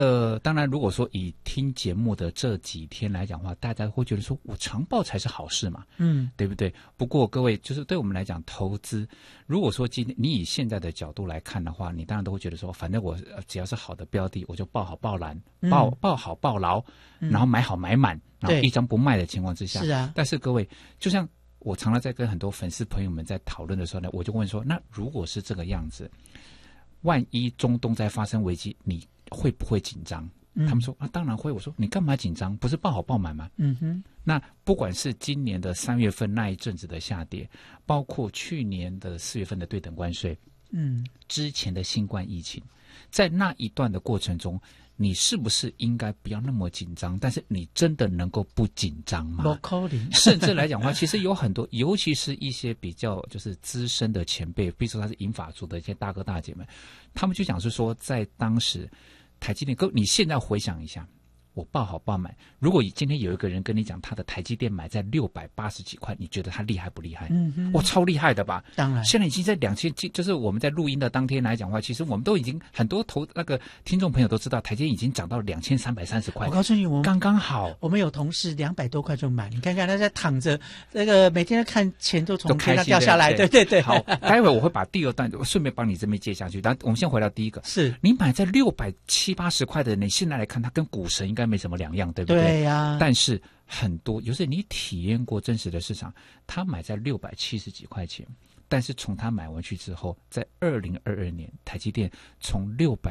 当然，如果说以听节目的这几天来讲的话，大家会觉得说我长报才是好事嘛，对不对？不过各位，就是对我们来讲，投资，如果说今天你以现在的角度来看的话，你当然都会觉得说，反正我只要是好的标的，我就抱好抱懒，抱好抱牢，然后买好买满，然后一张不卖的情况之下， 是啊。 但是各位，就像我常常在跟很多粉丝朋友们在讨论的时候呢，我就问说，那如果是这个样子，万一中东再发生危机，你会不会紧张？他们说啊，当然会。我说你干嘛紧张？不是抱好抱满吗？那不管是今年的3月份那一阵子的下跌，包括去年的4月份的对等关税，之前的新冠疫情，在那一段的过程中，你是不是应该不要那么紧张？但是你真的能够不紧张吗？甚至来讲的话，其实有很多，尤其是一些比较就是资深的前辈，比如说他是银发族的一些大哥大姐们，他们就讲是说，在当时台积电，你现在回想一下，我抱好抱满。如果今天有一个人跟你讲他的台积电买在680几块，你觉得他厉害不厉害？哇，超厉害的吧？当然，现在已经在2000，就是我们在录音的当天来讲的话，其实我们都已经很多那个听众朋友都知道，台积电已经涨到2330块。 我告诉你， 刚刚好。 我们有同事200多块就买，你看看他在躺着，那个每天看钱都从天上掉下来。对。 好，待会我会把第二段顺便帮你这边接下去。但我们先回到第一个， 是你买在670-80块的人，你现在来看，它跟股神应该没什么两样，对不对？ 对呀。 但是很多，有时你体验过真实的市场，他买在670几块钱，但是从他买完去之后，在2022年，台积电从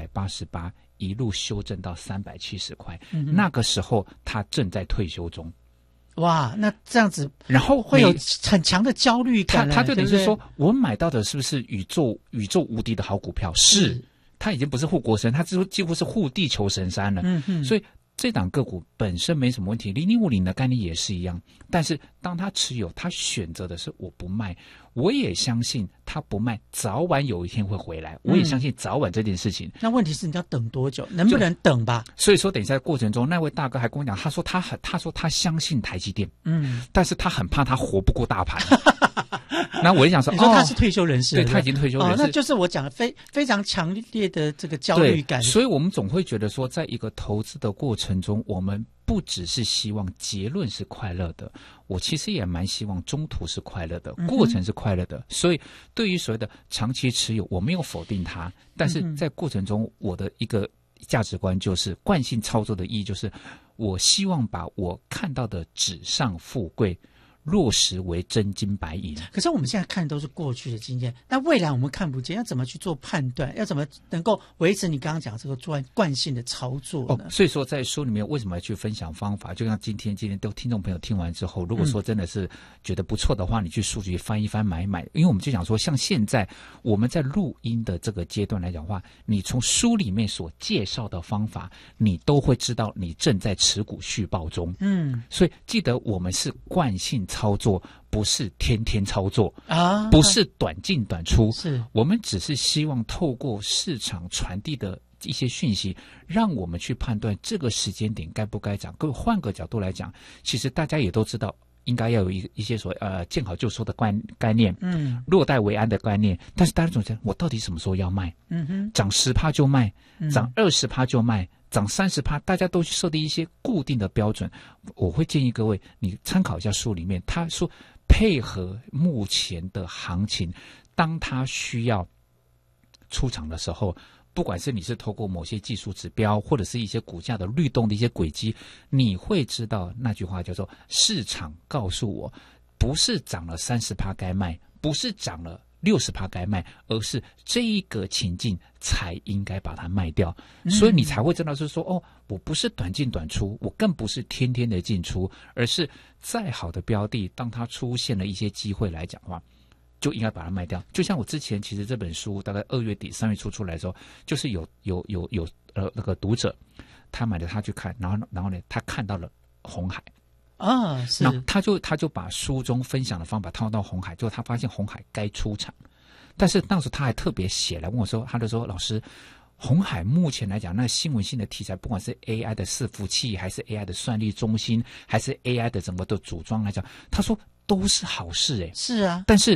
688一路修正到370块，那个时候他正在退休中。 哇，那这样子， 然后会有很强的焦虑感。 他就等于是说，我买到的是不是宇宙无敌的好股票？是，他已经不是护国神，他几乎是护地球神山了。所以这档个股本身没什么问题，0050的概念也是一样。但是当他持有，他选择的是我不卖，我也相信他不卖，早晚有一天会回来。我也相信早晚这件事情。 那问题是你要等多久？能不能等吧？ 所以说，等一下过程中，那位大哥还跟我讲，他说他相信台积电，但是他很怕他活不过大盘。那我就想说， 你说他是退休人士， 对，他已经退休人士， 那就是我讲的非常强烈的这个焦虑感。 所以我们总会觉得说，在一个投资的过程中，我们不只是希望结论是快乐的，我其实也蛮希望中途是快乐的，过程是快乐的。所以对于所谓的长期持有，我没有否定它，但是在过程中，我的一个价值观就是惯性操作的意义，就是我希望把我看到的纸上富贵落实为真金白银。 可是我们现在看的都是过去的经验，那未来我们看不见，要怎么去做判断？要怎么能够维持你刚刚讲这个惯性的操作呢？ 所以说在书里面为什么要去分享方法？就像今天都听众朋友听完之后，如果说真的是觉得不错的话，你去数据翻一翻买一买。因为我们就讲说，像现在我们在录音的这个阶段来讲的话，你从书里面所介绍的方法，你都会知道你正在持股续报中。所以记得我们是惯性操作，不是天天操作啊，不是短进短出，是我们只是希望透过市场传递的一些讯息，让我们去判断这个时间点该不该涨。各位换个角度来讲，其实大家也都知道，应该要有一些所谓见好就收的概念，落袋为安的概念。但是大家总讲，我到底什么时候要卖？涨10%就卖，涨20%就卖。涨30%，大家都去设定一些固定的标准。我会建议各位，你参考一下书里面，他说配合目前的行情，当他需要出场的时候，不管是你是透过某些技术指标，或者是一些股价的律动的一些轨迹，你会知道那句话叫做市场告诉我，不是涨了30%该卖，不是涨了60%该卖，而是这一个情境才应该把它卖掉。所以你才会知道是说，我不是短进短出，我更不是天天的进出，而是再好的标的，当它出现了一些机会来讲的话，就应该把它卖掉。就像我之前其实这本书大概2月底3月初出来的时候，就是有那个读者他买了他去看，然后呢他看到了鸿海是，然后他就把书中分享的方法套到鸿海，结果他发现鸿海该出场，但是当时他还特别写来问我说，他就说老师，鸿海目前来讲，那新闻性的题材，不管是 AI 的伺服器，还是 AI 的算力中心，还是 AI 的整个的组装来讲，他说都是好事是啊，但是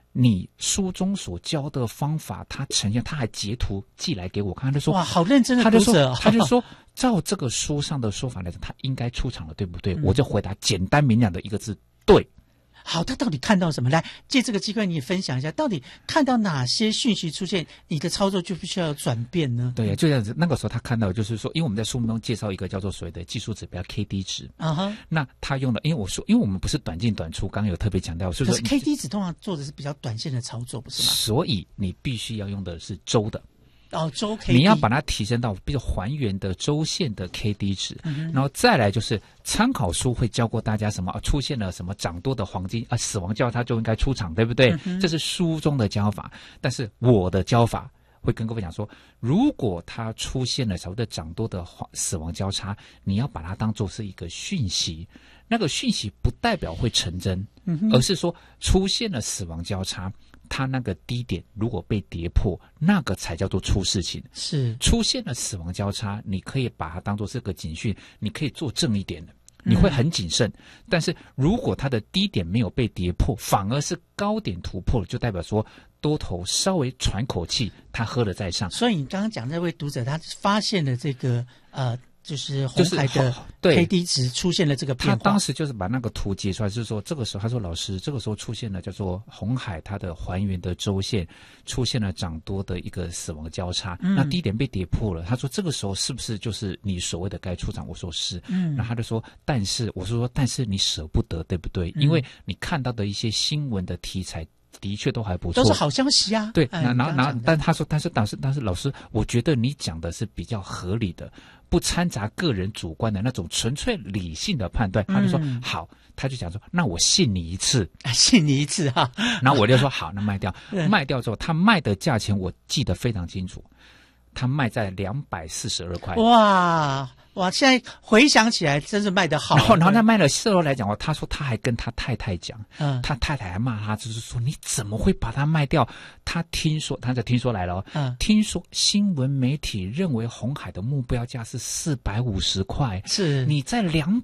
你书中所教的方法，他呈现，他还截图寄来给我看，他就说哇，好认真的读者， 他就说照这个书上的说法来讲，他应该出场了，对不对？我就回答简单明了的一个字，对。 好，他到底看到什么？来，借这个机会你也分享一下，到底看到哪些讯息出现，你的操作就必须要有转变呢？ 对呀，就这样子。那个时候他看到就是说，因为我们在书目中介绍一个叫做所谓的技术指标 KD 值啊哈，那他用的，因为我们不是短进短出，刚刚有特别强调，所以说可是 KD 值通常做的是比较短线的操作，不是吗？ 所以你必须要用的是周的。 周 KD 你要把它提升到比较还原的周线的 KD 值，然后再来就是参考书会教过大家什么出现了什么涨多的黄金死亡交叉就应该出场，对不对？这是书中的教法，但是我的教法会跟各位讲说，如果它出现了所谓的涨多的死亡交叉，你要把它当作是一个讯息，那个讯息不代表会成真，而是说出现了死亡交叉，它那个低点如果被跌破，那个才叫做出事情。 是出现了死亡交叉，你可以把它当作是个警讯，你可以做正一点的，你会很谨慎。但是如果它的低点没有被跌破，反而是高点突破了，就代表说多头稍微喘口气，他喝了再上。 所以你刚刚讲这位读者，他发现了这个就是红海的 KD 值出现了这个变化， 他当时就是把那个图截出来，就是说这个时候他说老师，这个时候出现了叫做红海它的还原的周线出现了涨多的一个死亡交叉，那低点被跌破了。他说这个时候是不是就是你所谓的该出场？我说是，然后他就说但是我说但是你舍不得，对不对？因为你看到的一些新闻的题材的确都还不错， 都是好消息啊。 对，但他说，但是老师，我觉得你讲的是比较合理的，不掺杂个人主观的那种纯粹理性的判断。他就说好，他就讲说，那我信你一次， 信你一次哈。 然后我就说好，那卖掉，卖掉之后，他卖的价钱我记得非常清楚，他卖在242块。 哇！现在回想起来，真是卖得好。 然后他卖了，事后来讲他说他还跟他太太讲，他太太还骂他，就是说你怎么会把它卖掉？他就听说来了听说新闻媒体认为红海的目标价是450块， 是你在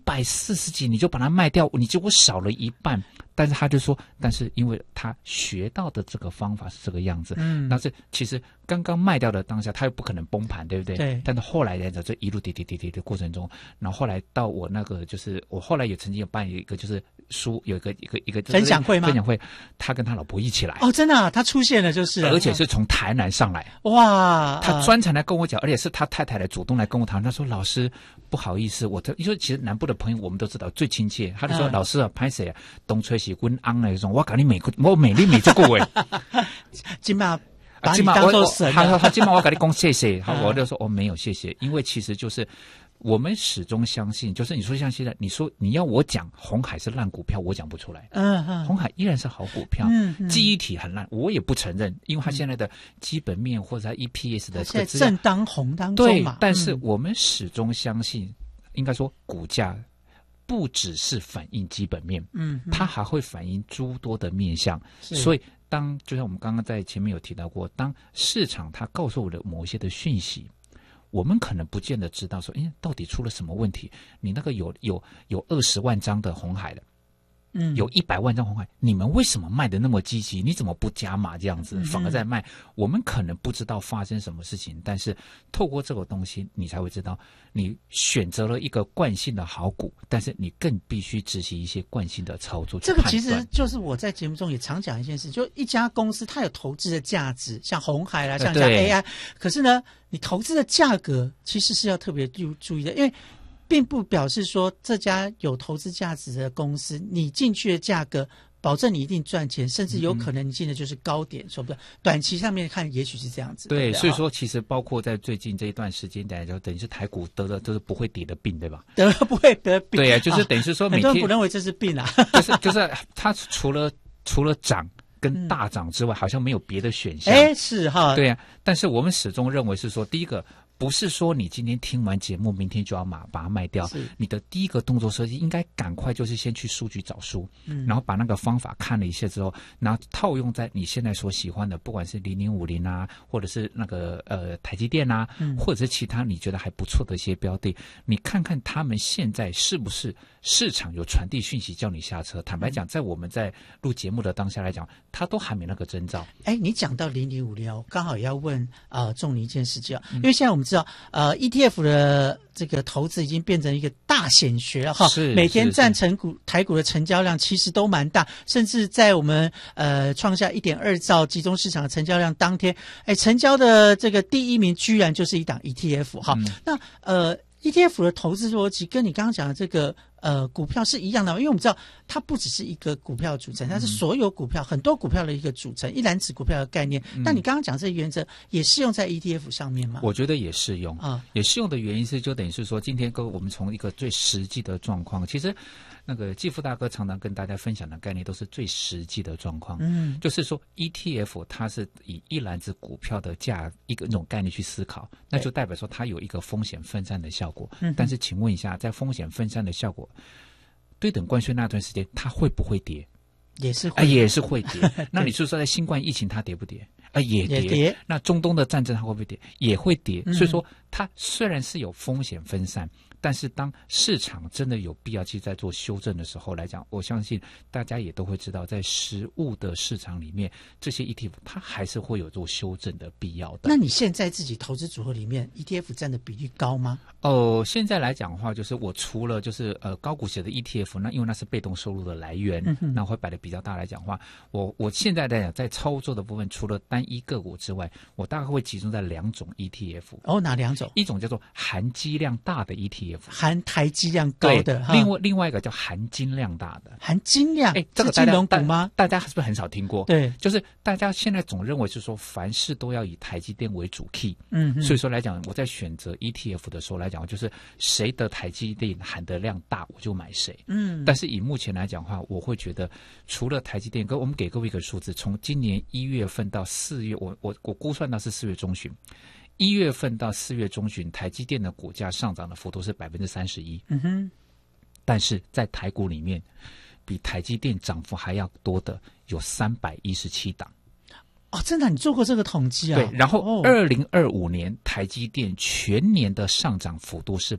240几你就把它卖掉，你结果少了一半。但是他就说，但是因为他学到的这个方法是这个样子，但是其实刚刚卖掉的当下，他又不可能崩盘，对不对？ 对。 但是后来在这一路跌的过程中，然后后来到我那个就是我后来也曾经有办一个就是书有一个分享会吗？ 分享会，他跟他老婆一起来。 哦，真的啊，他出现了就是， 而且是从台南上来。 哇！ 他专程来跟我讲，而且是他太太来主动来跟我谈。他说：“老师，不好意思，因为其实南部的朋友我们都知道最亲切。”他就说：“老师啊，拍谁啊？东吹西温昂那种，我搞你我美丽美这个位。” 今嘛把你当作神。 他今嘛我跟你讲谢谢，我就说没有谢谢，因为其实就是我们始终相信，就是你说像现在你说你要我讲红海是烂股票，我讲不出来。红海依然是好股票，记忆体很烂，我也不承认，因为它现在的基本面或者它 EPS 的这个正当红当中嘛。 对，但是我们始终相信，应该说股价不只是反映基本面，它还会反映诸多的面向。所以就像我们刚刚在前面有提到过，当市场它告诉我的某一些的讯息，我们可能不见得知道说，到底出了什么问题？你那个有20万张的红海的，有100万张红海，你们为什么卖的那么积极？你怎么不加码这样子，反而在卖？我们可能不知道发生什么事情，但是透过这个东西，你才会知道，你选择了一个惯性的好股，但是你更必须执行一些惯性的操作。 这个其实就是我在节目中也常讲一件事，就一家公司它有投资的价值，像红海啦，像 AI，可是呢，你投资的价格其实是要特别注意的，因为并不表示说这家有投资价值的公司，你进去的价格保证你一定赚钱，甚至有可能你进的就是高点，说不定短期上面看也许是这样子。 对，所以说其实包括在最近这一段时间，等于是台股得了就是不会跌的病，对吧？ 得了不会得病。 对啊，就是等于是说每天很多人不认为这是病啊， 就是它除了涨跟大涨之外，好像没有别的选项。 是哈。 对啊，但是我们始终认为是说，第一个不是说你今天听完节目，明天就要把它卖掉。你的第一个动作设计应该赶快就是先去书局找书，然后把那个方法看了一下之后，然后套用在你现在所喜欢的，不管是0050啊，或者是那个台积电啊，或者是其他你觉得还不错的一些标的，你看看他们现在是不是市场有传递讯息叫你下车。坦白讲，在我们在录节目的当下来讲，他都还没那个征兆。 你讲到0050，刚好也要问仲尼一件事情，因为现在我们知道ETF 的这个投资已经变成一个大显学了哈，每天占台股的成交量其实都蛮大，甚至在我们创下 1.2 兆集中市场的成交量当天，成交的这个第一名居然就是一档 ETF 哈。那ETF 的投资逻辑跟你刚刚讲的这个股票是一样的，因为我们知道它不只是一个股票组成，它是所有股票很多股票的一个组成，一篮子股票的概念。那你刚刚讲这个原则也适用在 ETF 上面吗？ 我觉得也适用也适用的原因是就等于是说，今天我们从一个最实际的状况，其实那个季富大哥常常跟大家分享的概念都是最实际的状况，就是说 ETF 它是以一篮子股票的一种概念去思考，那就代表说它有一个风险分散的效果。但是请问一下，在风险分散的效果，对等关税那段时间它会不会跌？ 也是会， 也是会跌。那你是说在新冠疫情它跌不跌？也跌。那中东的战争它会不会跌？也会跌。所以说它虽然是有风险分散，但是当市场真的有必要去在做修正的时候来讲，我相信大家也都会知道，在实物的市场里面，这些 ETF 它还是会有做修正的必要的。 那你现在自己投资组合里面 ETF 占的比例高吗？ 现在来讲的话，就是我除了就是高股息的 ETF， 那因为那是被动收入的来源，那会摆的比较大来讲的话，我现在来讲在操作的部分，除了单一个股之外，我大概会集中在2种 ETF。 哪2种？ 一种叫做含积量大的 ETF， 含台积量高的。 另外一个叫含金量大的。 含金量， 这个金融股吗？ 大家是不是很少听过？ 对， 就是大家现在总认为是说凡事都要以台积电为主 key，所以说来讲，我在选择 ETF 的时候来讲，就是谁的台积电含的量大，我就买谁。但是以目前来讲的话，我会觉得除了台积电，我们给各位一个数字，从今年1月份到4月，我估算到是4月中旬。1月份到4月中旬，台积电的股价上涨的幅度是31%。但是在台股里面，比台积电涨幅还要多的有317档。 真的？你做过这个统计啊？ 对，然后2025年台积电全年的上涨幅度是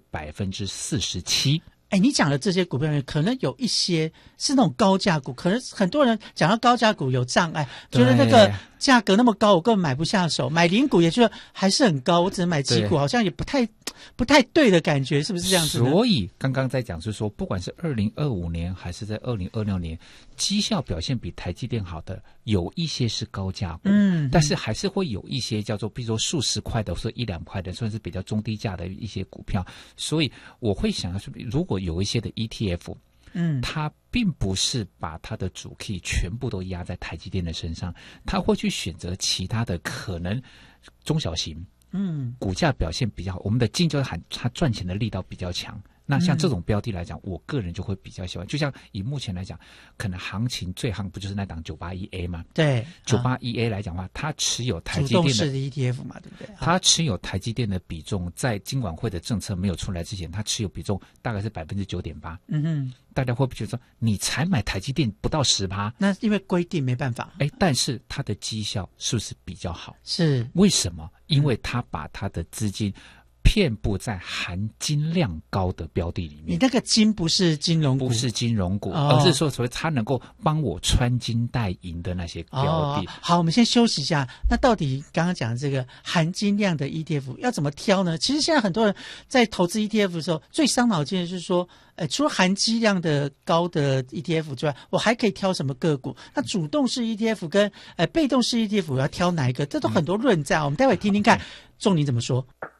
47%。 你讲的这些股票里面，可能有一些是那种高价股，可能很多人讲到高价股有障碍，觉得那个价格那么高，我根本买不下手。买零股也觉得还是很高，我只能买几股，好像也不太对的感觉，是不是这样子呢？ 所以刚刚在讲是说，不管是2025年还是在2026年，绩效表现比台积电好的有一些是高价股，但是还是会有一些叫做比如说数十块的或者1-2块的，算是比较中低价的一些股票。所以我会想要说，如果有一些的 ETF，它并不是把它的主 key 全部都压在台积电的身上，它会去选择其他的可能中小型，股价表现比较好，我们的金就喊它赚钱的力道比较强。那像这种标的来讲，我个人就会比较喜欢。就像以目前来讲，可能行情最夯不就是那档981A 吗？ 对 ，981A 来讲的话，它持有台积电的主动式的 ETF 嘛，对不对？ 它持有台积电的比重，在金管会的政策没有出来之前，它持有比重大概是9.8%。大家会不会觉得说，你才买台积电不到10%？ 那因为规定没办法。 但是它的绩效是不是比较好？ 是。 为什么？因为它把它的资金遍布在含金量高的标的里面。 你那个金不是金融股， 不是金融股，而是说所谓它能够帮我穿金戴银的那些标的。 好，我们先休息一下。那到底刚刚讲的这个含金量的 ETF 要怎么挑呢？其实现在很多人在投资 ETF 的时候，最伤脑筋的是说，除了含金量的高的 ETF 之外，我还可以挑什么个股？那主动式 ETF 跟被动式 ETF 我要挑哪一个？这都很多论战。我们待会听听看仲尼怎么说。